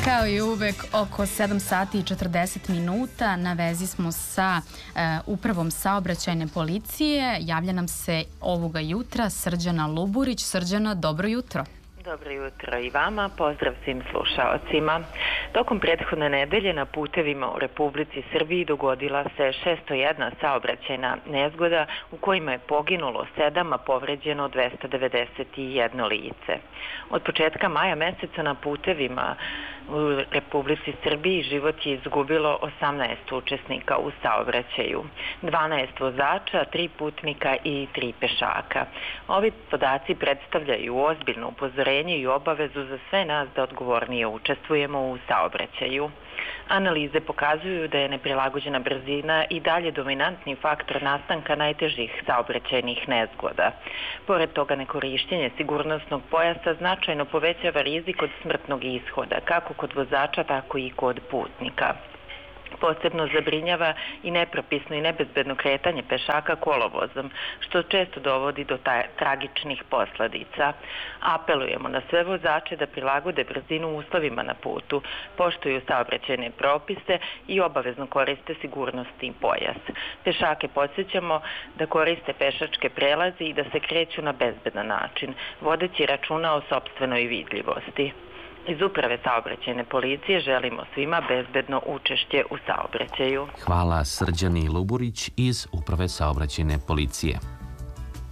Kao i uvek, oko 7 sati i 40 minuta na vezi smo sa Upravom saobraćajne policije. Javlja nam se ovoga jutra Srđana Luburić. Srđana, dobro jutro. Dobro jutro i vama, pozdrav svim slušaocima. Tokom prethodne nedelje na putevima u Republici Srbiji dogodila se 601 saobraćajna nezgoda u kojima je poginulo 7, a povređeno 291 lice. Od početka maja meseca na putevima u Republici Srbiji život je izgubilo 18 učesnika u saobraćaju, 12 vozača, 3 putnika i 3 pešaka. Ovi podaci predstavljaju ozbiljno upozorenje i obavezu za sve nas da odgovornije učestvujemo u saobraćaju. Analize pokazuju da je neprilagođena brzina i dalje dominantni faktor nastanka najtežih saobraćajnih nezgoda. Pored toga, nekorišćenje sigurnosnog pojasa značajno povećava rizik od smrtnog ishoda, kako kod vozača, tako i kod putnika. Posebno zabrinjava i nepropisno i nebezbedno kretanje pešaka kolovozom, što često dovodi do tragičnih posledica. Apelujemo na sve vozače da prilagode brzinu uslovima na putu, poštuju saobraćajne propise i obavezno koriste sigurnosni pojas. Pešake podsjećamo da koriste pešačke prelaze i da se kreću na bezbedan način, vodeći računa o sopstvenoj vidljivosti. Iz Uprave saobraćajne policije želimo svima bezbedno učešće u saobraćaju. Hvala Srđani Luburić iz Uprave saobraćajne policije.